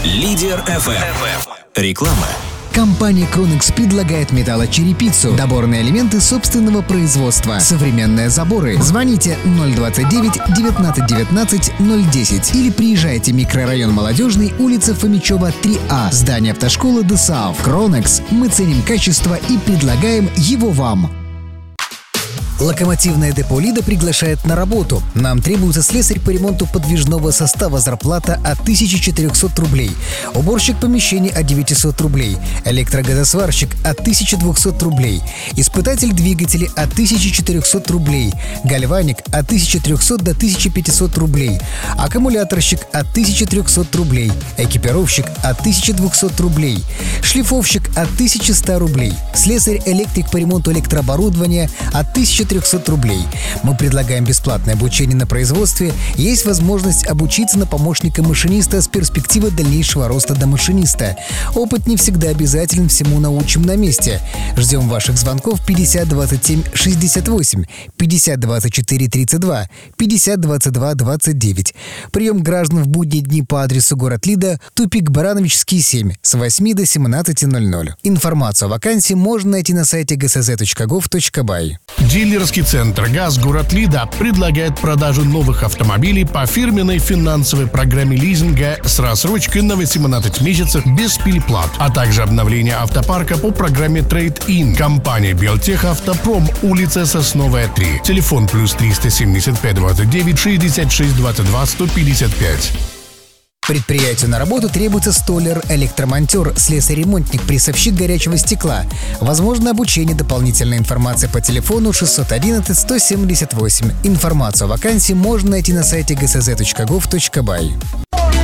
Лидер FM. Реклама. Компания Кронекс предлагает металлочерепицу. Доборные элементы собственного производства. Современные заборы. Звоните 029 19 19 010 или приезжайте в микрорайон Молодежный, улица Фомичева, 3А. Здание автошколы ДСАУФ. Кронекс. Мы ценим качество и предлагаем его вам. Локомотивное депо «Лида» приглашает на работу. Нам требуется слесарь по ремонту подвижного состава, зарплата от 1400 рублей. Уборщик помещений от 900 рублей. Электрогазосварщик от 1200 рублей. Испытатель двигателей от 1400 рублей. Гальваник от 1300 до 1500 рублей. Аккумуляторщик от 1300 рублей. Экипировщик от 1200 рублей. Шлифовщик от 1100 рублей. Слесарь-электрик по ремонту электрооборудования от 1300 рублей. Мы предлагаем бесплатное обучение на производстве. Есть возможность обучиться на помощника машиниста с перспективой дальнейшего роста до машиниста. Опыт не всегда обязателен, всему научим на месте. Ждем ваших звонков 50 27 68, 50 24 32, 50 22 29. Прием граждан в будние дни по адресу город Лида, тупик Барановичский, 7, с 8 до 17:00. Информацию о вакансии можно найти на сайте gsz.gov.by. Дилерский центр «ГАЗ» город Лида предлагает продажу новых автомобилей по фирменной финансовой программе лизинга с рассрочкой на 18 месяцев без переплат, а также обновление автопарка по программе Trade-in. Компания «Белтех Автопром», улица Сосновая, 3. Телефон +3 375 29 66 22 155. Предприятию на работу требуется столяр, электромонтер, слесарь-ремонтник, прессовщик горячего стекла. Возможно обучение, дополнительная информация по телефону 611 178. Информацию о вакансии можно найти на сайте gsz.gov.by.